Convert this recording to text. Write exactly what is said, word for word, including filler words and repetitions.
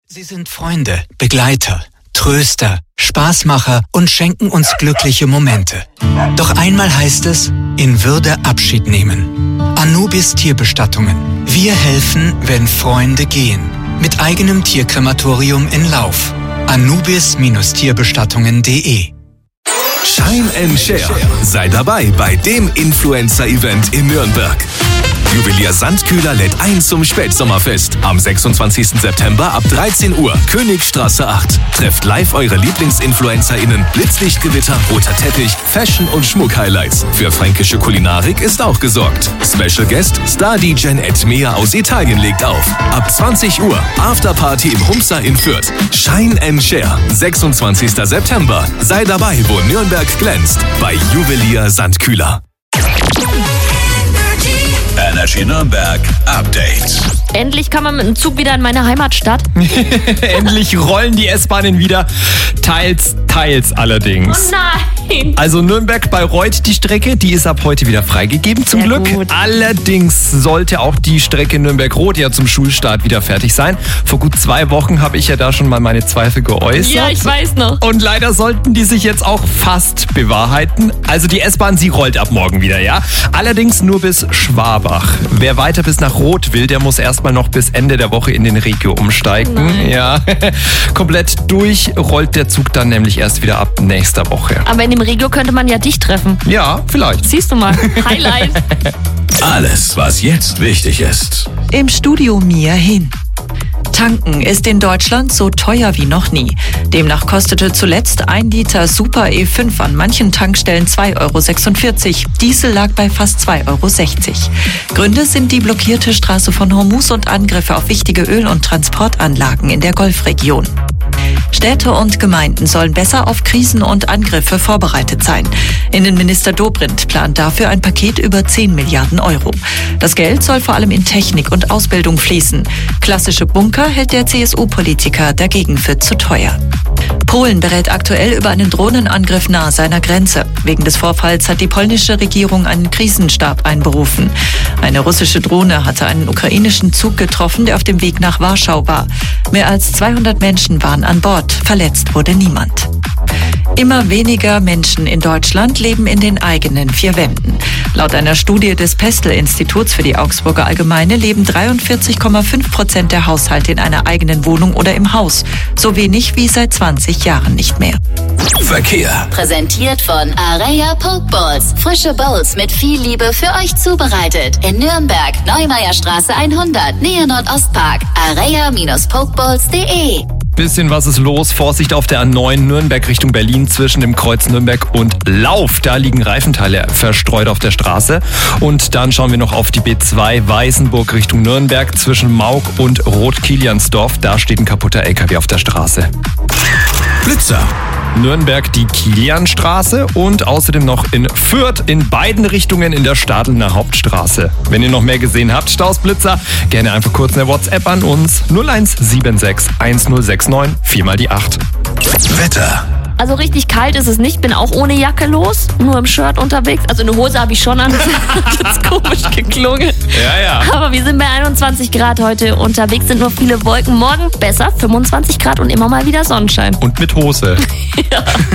Sie sind Freunde, Begleiter, Tröster, Spaßmacher und schenken uns glückliche Momente. Doch einmal heißt es, in Würde Abschied nehmen. Anubis Tierbestattungen. Wir helfen, wenn Freunde gehen. Mit eigenem Tierkrematorium in Lauf. anubis Tierbestattungen punkt de. Shine and Share. Sei dabei bei dem Influencer-Event in Nürnberg. Juwelier Sandkühler lädt ein zum Spätsommerfest. Am sechsundzwanzigsten September ab dreizehn Uhr, Königstraße acht. Trefft live eure LieblingsinfluencerInnen, Blitzlichtgewitter, roter Teppich, Fashion- und Schmuck-Highlights. Für fränkische Kulinarik ist auch gesorgt. Special Guest, Star-D J Edmea aus Italien legt auf. Ab zwanzig Uhr, Afterparty im Humsa in Fürth. Shine and Share, sechsundzwanzigsten September. Sei dabei, wo Nürnberg glänzt. Bei Juwelier Sandkühler. Energy Nürnberg Update. Endlich kann man mit dem Zug wieder in meine Heimatstadt. Endlich rollen die S-Bahnen wieder. Teils, teils allerdings. Oh nein! Also Nürnberg-Bayreuth, die Strecke, die ist ab heute wieder freigegeben, zum Sehr Glück. gut. Allerdings sollte auch die Strecke Nürnberg-Roth ja zum Schulstart wieder fertig sein. Vor gut zwei Wochen habe ich ja da schon mal meine Zweifel geäußert. Ja, ich weiß noch. Und leider sollten die sich jetzt auch fast bewahrheiten. Also die S-Bahn, sie rollt ab morgen wieder, ja? Allerdings nur bis Schwabach. Wer weiter bis nach Roth will, der muss erstmal noch bis Ende der Woche in den Regio umsteigen. Nein. Ja, komplett durch rollt der Zug dann nämlich erst wieder ab nächster Woche. Aber in dem Regio könnte man ja dich treffen. Ja, vielleicht. Siehst du mal. Highlight. Alles, was jetzt wichtig ist. Im Studio Mia Hin. Tanken ist in Deutschland so teuer wie noch nie. Demnach kostete zuletzt ein Liter Super E fünf an manchen Tankstellen zwei Euro sechsundvierzig. Diesel lag bei fast zwei Euro sechzig. Gründe sind die blockierte Straße von Hormuz und Angriffe auf wichtige Öl- und Transportanlagen in der Golfregion. Städte und Gemeinden sollen besser auf Krisen und Angriffe vorbereitet sein. Innenminister Dobrindt plant dafür ein Paket über zehn Milliarden Euro. Das Geld soll vor allem in Technik und Ausbildung fließen. Klassische Bunker hält der C S U-Politiker dagegen für zu teuer. Polen berät aktuell über einen Drohnenangriff nahe seiner Grenze. Wegen des Vorfalls hat die polnische Regierung einen Krisenstab einberufen. Eine russische Drohne hatte einen ukrainischen Zug getroffen, der auf dem Weg nach Warschau war. Mehr als zweihundert Menschen waren an Bord. Verletzt wurde niemand. Immer weniger Menschen in Deutschland leben in den eigenen vier Wänden. Laut einer Studie des Pestel-Instituts für die Augsburger Allgemeine leben dreiundvierzig Komma fünf Prozent der Haushalte in einer eigenen Wohnung oder im Haus. So wenig wie seit zwanzig Jahren nicht mehr. Verkehr. Präsentiert von Areia Pokeballs. Frische Bowls mit viel Liebe für euch zubereitet. In Nürnberg, Neumeierstraße hundert, Nähe Nordostpark. areia Pokeballs punkt de. Bisschen was ist los. Vorsicht auf der A neun Nürnberg Richtung Berlin zwischen dem Kreuz Nürnberg und Lauf. Da liegen Reifenteile verstreut auf der Straße. Und dann schauen wir noch auf die B zwei Weißenburg Richtung Nürnberg zwischen Maug und Rot-Kiliansdorf. Da steht ein kaputter L K W auf der Straße. Blitzer. Nürnberg die Kilianstraße und außerdem noch in Fürth in beiden Richtungen in der Stadelner Hauptstraße. Wenn ihr noch mehr gesehen habt, Staus, Blitzer, gerne einfach kurz eine WhatsApp an uns null eins sieben sechs eins null sechs neun vier mal die acht. Wetter. Also richtig kalt ist es nicht, bin auch ohne Jacke los, nur im Shirt unterwegs. Also eine Hose habe ich schon an, das hat jetzt komisch geklungen. Ja, ja. Aber wir sind bei einundzwanzig Grad heute unterwegs, sind nur viele Wolken. Morgen besser, fünfundzwanzig Grad und immer mal wieder Sonnenschein. Und mit Hose. Ja.